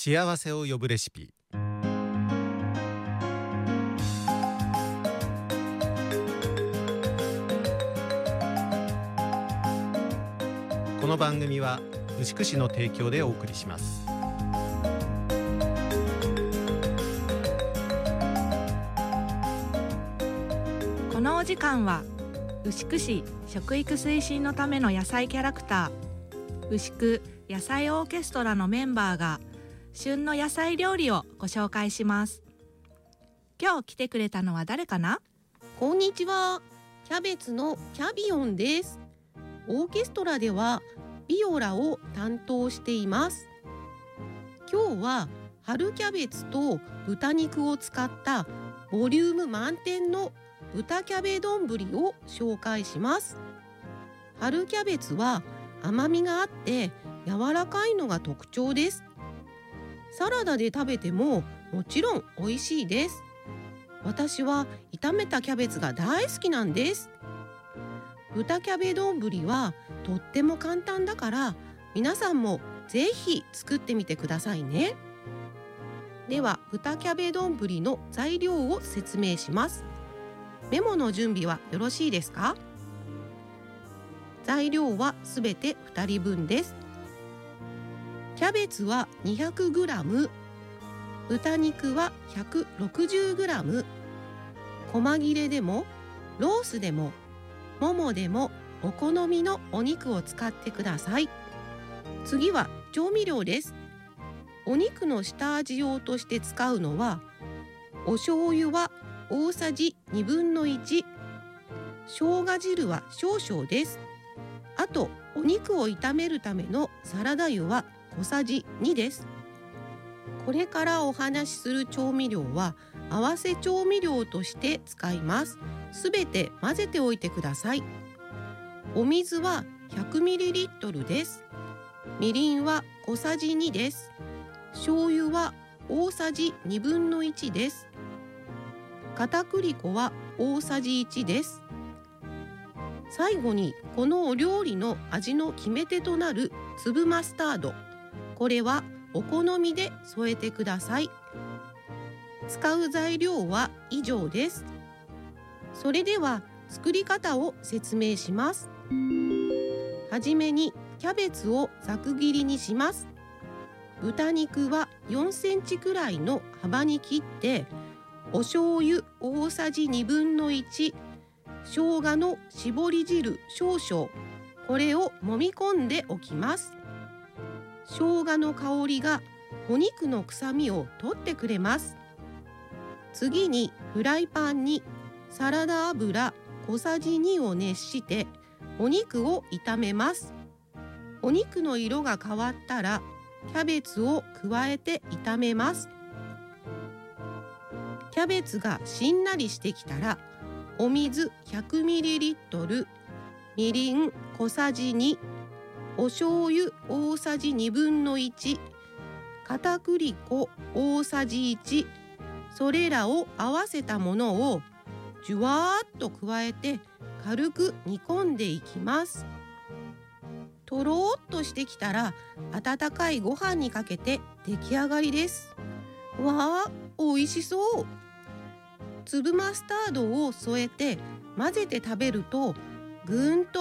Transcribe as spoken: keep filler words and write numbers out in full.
幸せを呼ぶレシピ。この番組は牛久市の提供でお送りします。 このお時間は牛久市食育推進のための野菜キャラクター、牛久野菜オーケストラのメンバーが旬の野菜料理をご紹介します。今日来てくれたのは誰かな？ こんにちは。キャベツのキャビオンです。オーケストラではビオラを担当しています。今日は春キャベツと豚肉を使ったボリューム満点の豚キャベ丼を紹介します。春キャベツは甘みがあって柔らかいのが特徴です。サラダで食べてももちろん美味しいです。私は炒めたキャベツが大好きなんです。豚キャベ丼はとっても簡単だから皆さんもぜひ作ってみてくださいね。では豚キャベ丼の材料を説明します。メモの準備はよろしいですか？材料はすべてふたりぶんです。キャベツは にひゃくグラム、豚肉は ひゃくろくじゅうグラム、細切れでもロースでもももでもお好みのお肉を使ってください。次は調味料です。お肉の下味用として使うのはお醤油は大さじにぶんのいち、生姜汁は少々です。あとお肉を炒めるためのサラダ油は小さじにです。これからお話しする調味料は合わせ調味料として使います。すべて混ぜておいてください。お水は ひゃくミリリットル です。みりんは小さじにです。醤油は大さじにぶんのいちです。片栗粉は大さじいちです。最後にこのお料理の味の決め手となる粒マスタード、これはお好みで添えてください。使う材料は以上です。それでは作り方を説明します。はじめにキャベツをざく切りにします。豚肉はよんセンチくらいの幅に切って、お醤油大さじにぶんのいち、生姜の絞り汁少々、これを揉み込んでおきます。生姜の香りがお肉の臭みを取ってくれます。次にフライパンにサラダ油小さじにを熱してお肉を炒めます。お肉の色が変わったらキャベツを加えて炒めます。キャベツがしんなりしてきたらお水 ひゃくミリリットル、みりん小さじに、お醤油大さじにぶんのいち、片栗粉大さじいち、それらを合わせたものをじゅわーっと加えて軽く煮込んでいきます。とろーっとしてきたら温かいご飯にかけて出来上がりです。わー、おいしそう。粒マスタードを添えて混ぜて食べるとぐーんと